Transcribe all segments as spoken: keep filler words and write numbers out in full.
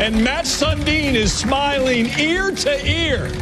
and Matt Sundin is smiling ear to ear.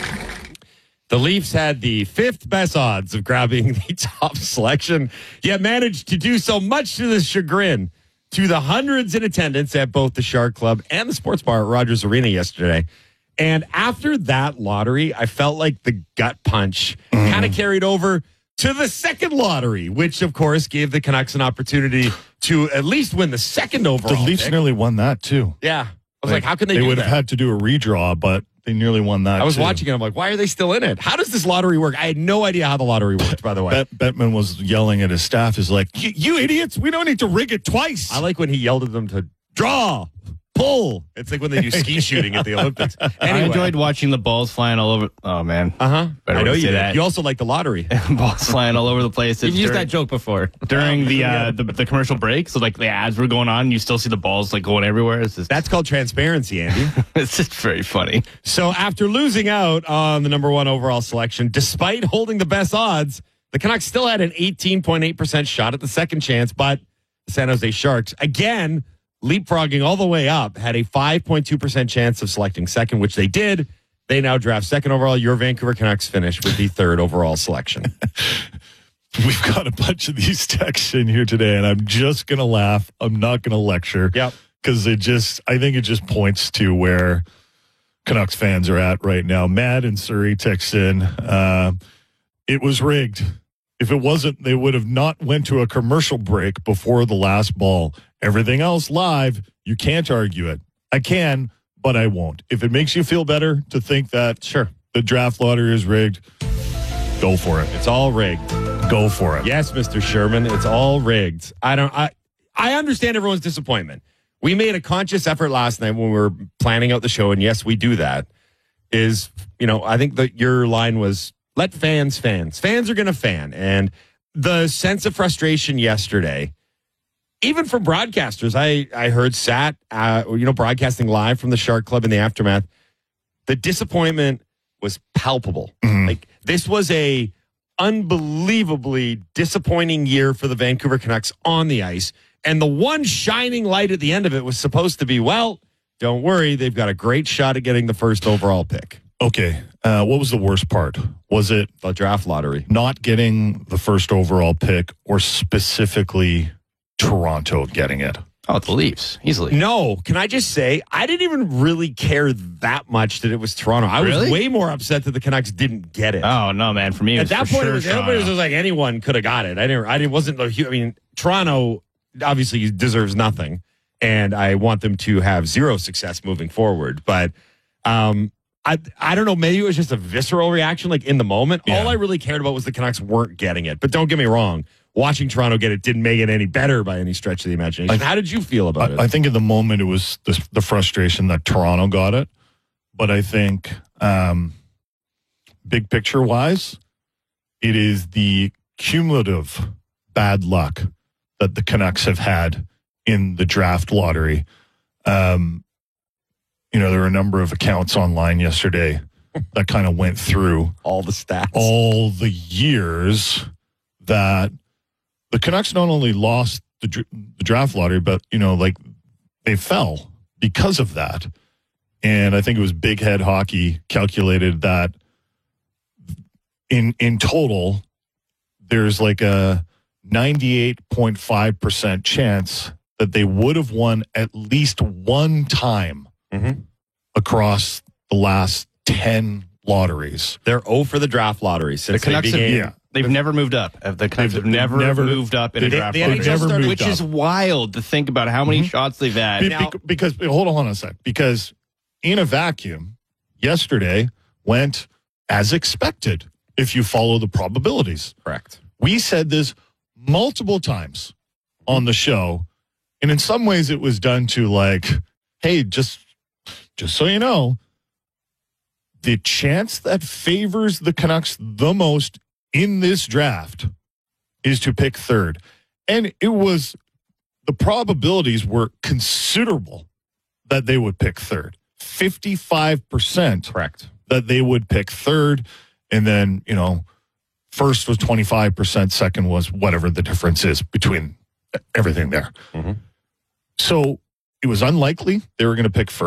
The Leafs had the fifth best odds of grabbing the top selection, yet managed to do so much to the chagrin to the hundreds in attendance at both the Shark Club and the sports bar at Rogers Arena yesterday. And after that lottery, I felt like the gut punch mm. kind of carried over to the second lottery, which, of course, gave the Canucks an opportunity to at least win the second overall. The Leafs pick. nearly won that, too. Yeah. I was like, like how can they They do would that? have had to do a redraw, but they nearly won that, I was too. watching it. I'm like, why are they still in it? How does this lottery work? I had no idea how the lottery worked, by the way. Bet- Bettman was yelling at his staff. He's like, you idiots, we don't need to rig it twice. I like when he yelled at them to draw, pull. It's like when they do ski shooting at the Olympics. Anyway. I enjoyed watching the balls flying all over. Oh, man. Uh-huh. Better I know way to you say did. that. You also like the lottery. Balls flying all over the place. You've It's used during- that joke before. during the, uh, the the commercial break. So like the ads were going on, and you still see the balls like going everywhere. It's just That's called transparency, Andy. it's just very funny. So after losing out on the number one overall selection, despite holding the best odds, the Canucks still had an eighteen point eight percent shot at the second chance, but the San Jose Sharks, again, leapfrogging all the way up, had a five point two percent chance of selecting second, which they did. They now draft second overall. Your Vancouver Canucks finish with the third overall selection. We've got a bunch of these texts in here today, and I'm just going to laugh. I'm not going to lecture. Yep. Because it just, I think it just points to where Canucks fans are at right now. Matt in Surrey texts in, uh, it was rigged. If it wasn't, they would have not went to a commercial break before the last ball. Everything else live, you can't argue it. I can, but I won't. If it makes you feel better to think that, Sure. the draft lottery is rigged, go for it. It's all rigged. Go for it. Yes, Mister Sherman, it's all rigged. I don't I I understand everyone's disappointment. We made a conscious effort last night when we were planning out the show, and yes, we do that. Is, you know, I think that your line was let fans fans. Fans are gonna fan. And the sense of frustration yesterday, even for broadcasters, I, I heard Sat, uh, you know, broadcasting live from the Shark Club in the aftermath. The disappointment was palpable. Mm-hmm. Like, this was a unbelievably disappointing year for the Vancouver Canucks on the ice. And the one shining light at the end of it was supposed to be, well, don't worry, they've got a great shot at getting the first overall pick. Okay. Uh, what was the worst part? Was it The draft lottery. not getting the first overall pick, or specifically Toronto getting it? Oh, the Leafs easily. No, can I just say, I didn't even really care that much that it was Toronto. I Really? was way more upset that the Canucks didn't get it. Oh no, man! For me, it At was that for point, sure it was, everybody was Toronto. just like anyone could have got it. I didn't. I didn't. Wasn't. a hu- I mean, Toronto obviously deserves nothing, and I want them to have zero success moving forward. But um, I I don't know. Maybe it was just a visceral reaction, like in the moment. Yeah. All I really cared about was the Canucks weren't getting it. But don't get me wrong. Watching Toronto get it didn't make it any better by any stretch of the imagination. I- How did you feel about it? I, I think in the moment it was the, the frustration that Toronto got it. But I think um, big picture wise, it is the cumulative bad luck that the Canucks have had in the draft lottery. Um, you know, there were a number of accounts online yesterday that kind of went through All the stats. all the years that the Canucks not only lost the, dr- the draft lottery, but, you know, like they fell because of that. And I think it was Big Head Hockey calculated that in in total, there's like a ninety-eight point five percent chance that they would have won at least one time Mhm. across the last ten lotteries. They're zero for the draft lottery since The Canucks they have, began. they've never moved up. Uh, The Canucks They've- have never, they've never- moved up in a They- draft the lottery, N H L Never started- moved which up. is wild to think about how many shots they've had. Be- Now- bec- because hold on a sec. Because in a vacuum, yesterday went as expected. If you follow the probabilities, Correct. we said this multiple times on the show, and in some ways, it was done to like, hey, just just so you know, the chance that favors the Canucks the most in this draft is to pick third, and it was the probabilities were considerable that they would pick third. fifty-five percent Correct. that they would pick third. And then, you know, first was twenty-five percent, second was whatever the difference is between everything there. Mhm. So it was unlikely they were going to pick first.